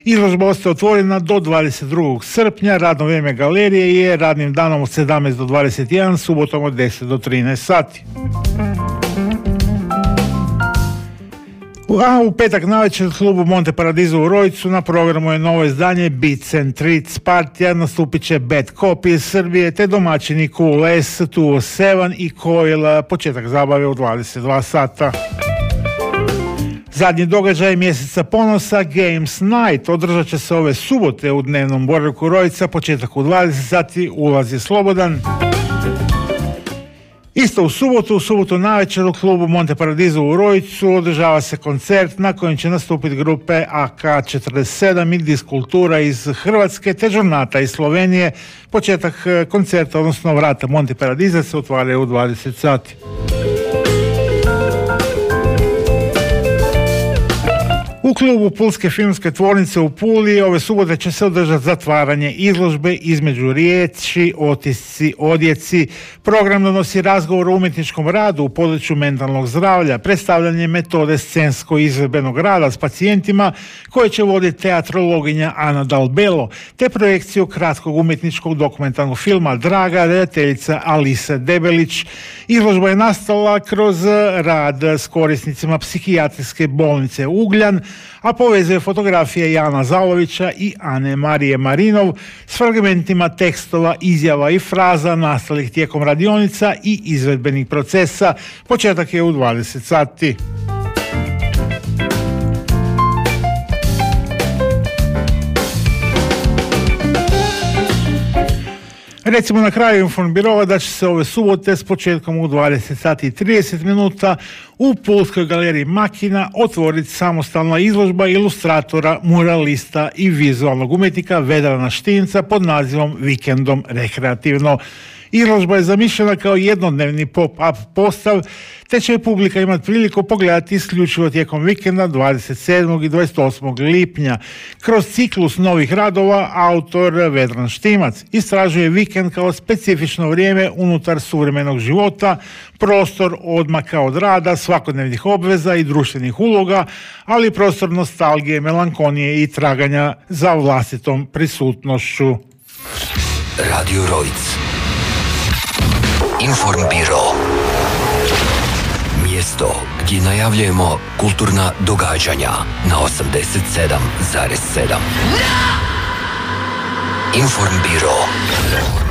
Izložba ostaje otvorena do 22. srpnja, radno vrijeme galerije je radnim danom od 17 do 21, subotom od 10 do 13 sati. A u petak navečer u klubu Monte Paradiso u Rojcu na programu je novo izdanje Beats and Treats partija, nastupit će Bad Copy iz Srbije te domaćini Cool S, 207 i Coil, početak zabave u 22 sata. Zadnji događaj mjeseca ponosa Games Night održat će se ove subote u dnevnom boravku Rojca, početak u 20 sati, ulaz je slobodan. Isto u subotu navečer u klubu Monte Paradiso u Rojcu održava se koncert na kojem će nastupiti grupe AK47 i Diskultura iz Hrvatske te Žornata iz Slovenije. Početak koncerta, odnosno vrata Monte Paradisa se otvaraju u 20 sati. U klubu Pulske filmske tvornice u Puli ove subote će se održati zatvaranje izložbe Između riječi, otisci, odjeci. Program donosi razgovor o umjetničkom radu u području mentalnog zdravlja, predstavljanje metode scensko-izvedbenog rada s pacijentima koje će voditi teatrologinja Ana Dalbelo, te projekciju kratkog umjetničkog dokumentarnog filma Draga, redateljica Alise Debelić. Izložba je nastala kroz rad s korisnicima psihijatrijske bolnice Ugljan, a povezuje fotografije Jana Zalovića i Ane Marije Marinov s fragmentima tekstova, izjava i fraza nastalih tijekom radionica i izvedbenih procesa. Početak je u 20 sati. Recimo na kraju informbirova da će se ove subote s početkom u 20 sati i 30 minuta u Pulskoj galeriji Makina otvoriti samostalna izložba ilustratora, muralista i vizualnog umjetnika Vedrana Štinca pod nazivom Vikendom rekreativno. Izložba je zamišljena kao jednodnevni pop-up postav, te će publika imati priliku pogledati isključivo tijekom vikenda 27. i 28. lipnja. Kroz ciklus novih radova autor Vedran Štimac istražuje vikend kao specifično vrijeme unutar suvremenog života, prostor odmaka od rada, svakodnevnih obveza i društvenih uloga, ali i prostor nostalgije, melankonije i traganja za vlastitom prisutnošću. Radio Rojc. Informbiro. Mjesto gdje najavljujemo kulturna događanja na 87,7. Informbiro.